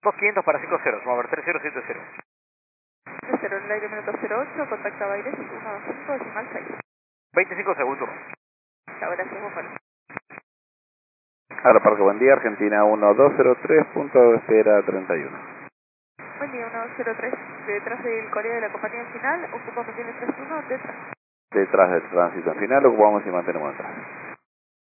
2500 para 50, vamos a ver 3070. 30, el aire minuto 08, contacta Baires 125 decimal 6. 25 segundos. Chao, gracias, Búfalo. Aeroparque Buen Día, Argentina 1203, punto de espera 31. Buen día, 103, detrás del Corea de la compañía final, ocupa mantiene 31, detrás. Detrás del tránsito final, ocupamos y mantenemos atrás.